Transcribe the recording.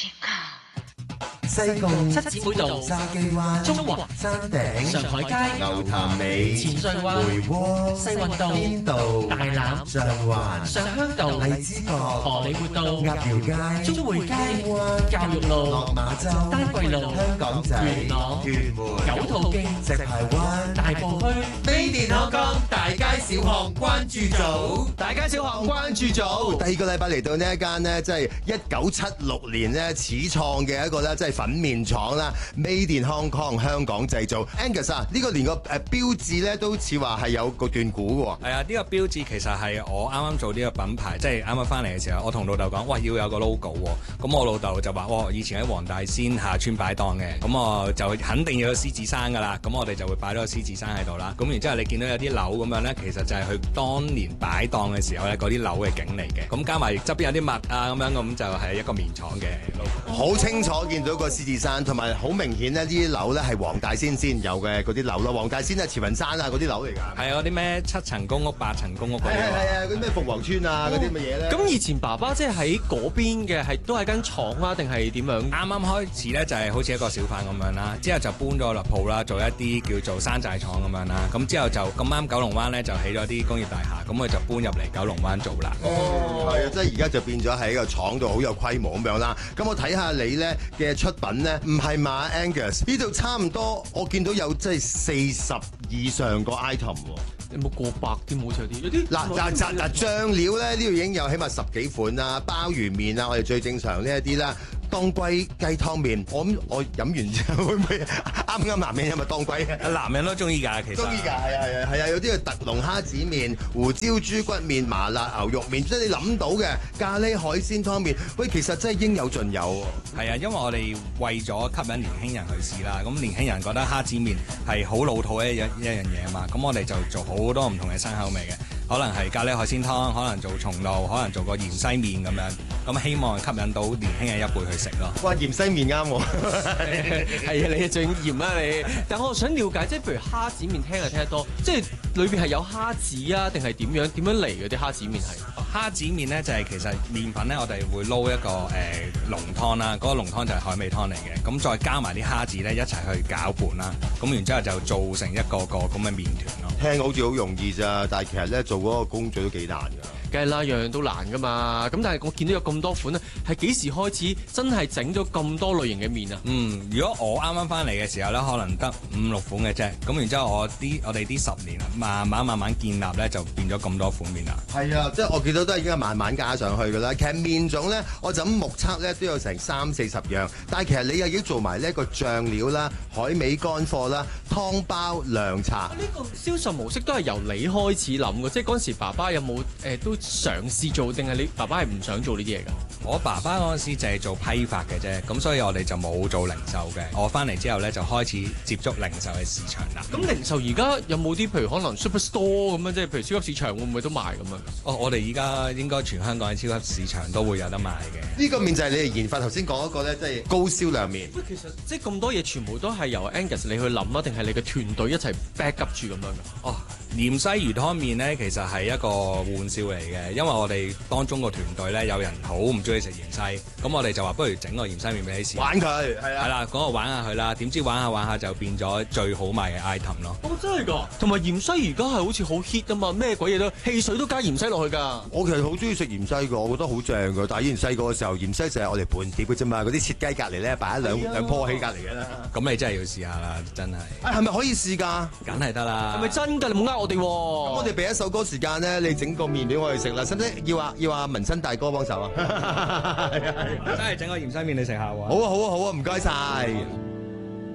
西貢七姊妹道、 筲箕灣、 中環、 山頂、 上海街、 牛潭尾、 前水灣、 梅窩、 西運道、 邊道、 大欖、 上環、 上鄉道、 荔枝角、 荷里活道、 鴨寮街、 中匯街、 灣、 教育路、 落馬洲、 丹桂路、 香港仔、 元朗、 屯門、 九肚徑、 石排灣、 大埔墟、 飛電香港大街小巷關注組，大街小巷關注組。 第二個禮拜嚟到呢一間呢，即係1976年咧始創嘅一個咧，即係粉麵廠啦。Made in Hong Kong 香港製造。Angus 啊，呢個連個標誌咧都似話係有個段故嘅喎。 係啊，呢個標誌其實係我啱啱做呢個品牌，即係啱啱翻嚟嘅時候，我同老豆講，哇，要有個 logo 喎。咁我老豆就話，哇，以前喺黃大仙下村擺檔嘅，咁我就肯定要有獅子山㗎啦。咁我哋就會擺咗個獅子山喺度啦。咁然之後你見到有啲樓咁樣咧，其實就係佢當年擺檔嘅時候咧，嗰啲樓嘅景嚟嘅。咁加埋側邊有啲物啊咁樣，咁就係一個麵廠嘅 logo。 好清楚見到個獅子山，同埋好明顯咧，呢啲樓咧係黃大仙先有嘅嗰啲樓啦。黃大仙啊、慈雲山啊嗰啲樓嚟㗎。 係啊，嗰啲咩7層公屋、8層公屋嗰啲。 係啊，嗰啲咩鳳凰村啊嗰啲乜嘢咧。 咁以前爸爸即係喺嗰邊嘅，都係間廠啊，定係點樣？ 啱啱開始咧就係好似一個小販咁樣啦，之後就搬咗落鋪啦，做一啲叫做山寨廠咁樣啦。咁之後就咁啱九龍灣咧就起咗啲工業大廈，咁佢就搬入嚟九龍灣做啦。 係啊，即係而家就變咗喺個廠度好有規模咁樣啦。咁我睇下你咧嘅出品咧，唔係嘛 Angus？呢度差唔多，我見到有即係40以上個 item 喎。 有冇過百添？好似有啲，有啲嗱醬料咧，呢度已經有起碼10幾款啦，鮑魚麵啊，我哋最正常呢一啲啦。當歸雞湯麵，我飲完之後會唔會啱男人飲咪當歸？ 男人都中意㗎，其實。 中意㗎，係啊，有啲係特濃蝦子麵、胡椒豬骨麵、麻辣牛肉麵，即係你諗到嘅咖喱海鮮湯麵。喂，其實真係應有盡有喎。 係啊，因為我哋為咗吸引年輕人去試啦，咁年輕人覺得蝦子麵係好老土嘅一樣嘢啊嘛，咁我哋就做好多唔同嘅新口味嘅。可能係咖喱海鮮湯，可能做松露，可能做個芫茜麵咁樣，咁希望吸引到年輕人一輩去食咯。 哇，芫茜麵啱喎， 係啊，你最鹽啦你。但我想了解，即係譬如蝦子麵聽就聽得多，即係裏邊係有蝦子啊，定係點樣嚟嗰啲蝦子麵係？ 蝦子麵咧就係其實麵粉咧，我哋會撈一個濃湯啦，嗰個濃湯就係海味湯嚟嘅，咁再加埋啲蝦子咧一齊去攪拌啦，咁然之後就做成一個個咁嘅麵團咯。 聽好似好容易咋，但係其實咧做嗰個工序都幾難㗎。 梗係啦，樣樣都難噶嘛。咁但係我見到有咁多款咧，係幾時開始真係整咗咁多類型嘅麵啊？ 如果我啱啱翻嚟嘅時候咧，可能得5、6款嘅啫。咁然之後我哋啲10年慢慢建立咧，就變咗咁多款麵啦。 係啊，即係我見到都係已經係慢慢加上去㗎啦。其實麵種咧，我就咁目測咧都有成30-40樣。但係其實你又已經做埋呢一個醬料啦、海味乾貨啦、湯包、涼茶。 呢個銷售模式都係由你開始諗嘅，即係嗰陣時爸爸有冇都嘗試做，定係你爸爸係唔想做呢啲嘢㗎？ 我爸爸嗰陣時就係做批發嘅啫，咁所以我哋就冇做零售嘅。我翻嚟之後咧就開始接觸零售嘅市場啦。 咁零售而家有冇啲譬如可能 Superstore 咁樣，即係譬如超級市場會唔會都賣咁樣？ 我哋而家應該全香港嘅超級市場都會有得賣嘅。 呢個麵就係你哋研發頭先講嗰個咧，即係高銷量麵。 喂，其實即係咁多嘢全部都係由 Angus 你去諗啊，定係你嘅團隊一齊 back up 住咁樣㗎？ 芫茜魚湯麵咧，其實係一個玩笑嚟嘅，因為我哋當中個團隊咧有人好唔中意食芫茜，咁我哋就話不如整個芫茜麵俾你試， 玩佢係啊， 係啦，講我玩下佢啦，點知玩下就變咗最好賣嘅 item 咯。 真係㗎！同埋芫茜而家係好似好 hit 啊嘛，咩鬼嘢都汽水都加芫茜落去㗎。 我其實好中意食芫茜㗎，我覺得好正㗎。但係以前細個嘅時候，芫茜就係我哋盤碟嘅啫嘛，嗰啲切雞隔離咧擺一兩棵喺隔離嘅啦。 咁你真係要試下啦，真係。 係咪可以試㗎？ 梗係得啦。 係咪真㗎？你冇呃我哋喎。 咁我哋俾一首歌時間咧，你整個麵俾我哋食啦，使唔使要阿文新大哥幫手啊？ 真係整個芫茜麵你食下喎。 好啊，唔該晒。